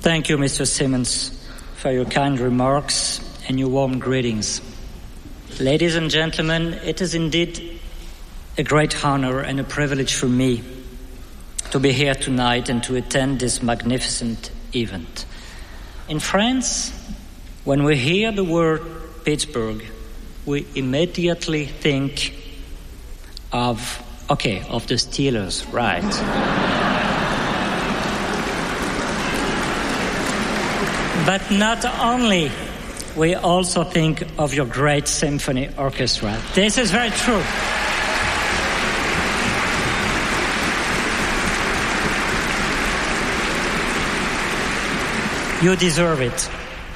Thank you, Mr. Simmons, for your kind remarks and your warm greetings. Ladies and gentlemen, it is indeed a great honor and a privilege for me to be here tonight and to attend this magnificent event. In France, when we hear the word Pittsburgh, we immediately think of the Steelers, right? But not only, we also think of your great symphony orchestra. This is very true. You deserve it.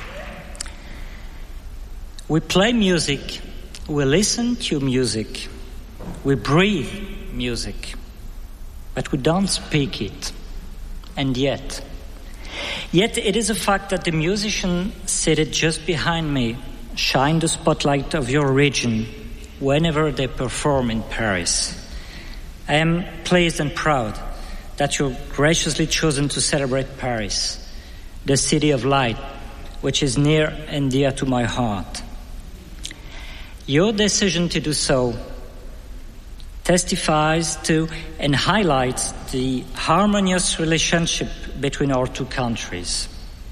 We play music, we listen to music, we breathe music, but we don't speak it. And yet it is a fact that the musicians seated just behind me shine the spotlight of your region whenever they perform in Paris. I am pleased and proud that you've graciously chosen to celebrate Paris, the city of light, which is near and dear to my heart. Your decision to do so testifies to and highlights the harmonious relationship between our two countries.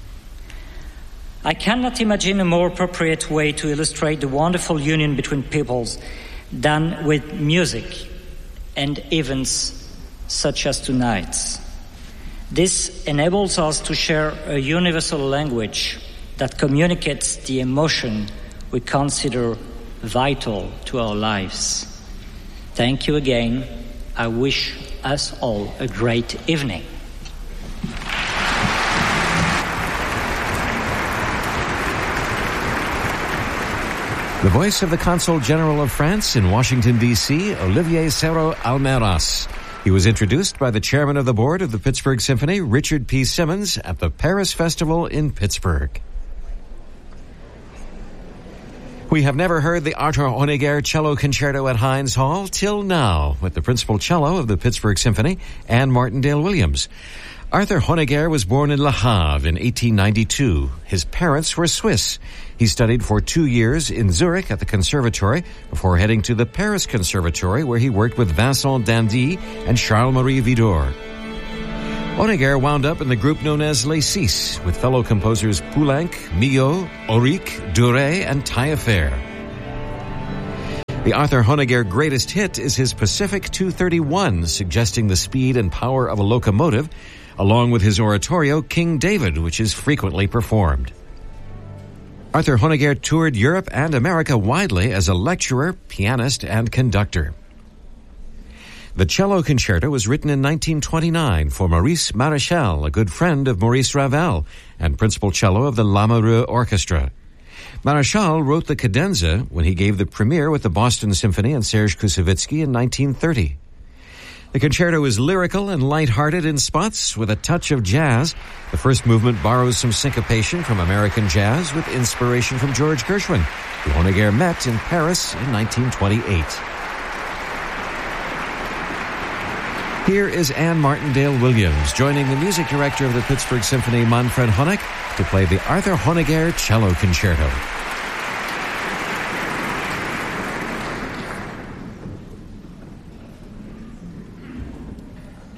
I cannot imagine a more appropriate way to illustrate the wonderful union between peoples than with music and events such as tonight's. This enables us to share a universal language that communicates the emotion we consider vital to our lives. Thank you again. I wish us all a great evening. The voice of the Consul General of France in Washington, D.C., Olivier Serrault-Almeras. He was introduced by the chairman of the board of the Pittsburgh Symphony, Richard P. Simmons, at the Paris Festival in Pittsburgh. We have never heard the Arthur Honegger Cello Concerto at Heinz Hall till now, with the principal cello of the Pittsburgh Symphony, Anne Martindale Williams. Arthur Honegger was born in Le Havre in 1892. His parents were Swiss. He studied for 2 years in Zurich at the Conservatory before heading to the Paris Conservatory, where he worked with Vincent d'Indy and Charles-Marie Widor. Honegger wound up in the group known as Les Six, with fellow composers Poulenc, Milhaud, Auric, Duret, and Taillefer. The Arthur Honegger greatest hit is his Pacific 231, suggesting the speed and power of a locomotive, along with his oratorio King David, which is frequently performed. Arthur Honegger toured Europe and America widely as a lecturer, pianist, and conductor. The cello concerto was written in 1929 for Maurice Maréchal, a good friend of Maurice Ravel and principal cello of the Lamoureux Orchestra. Maréchal wrote the cadenza when he gave the premiere with the Boston Symphony and Serge Koussevitzky in 1930. The concerto is lyrical and light-hearted in spots with a touch of jazz. The first movement borrows some syncopation from American jazz with inspiration from George Gershwin, who Honegger met in Paris in 1928. Here is Anne Martindale Williams joining the music director of the Pittsburgh Symphony, Manfred Honeck, to play the Arthur Honegger Cello Concerto.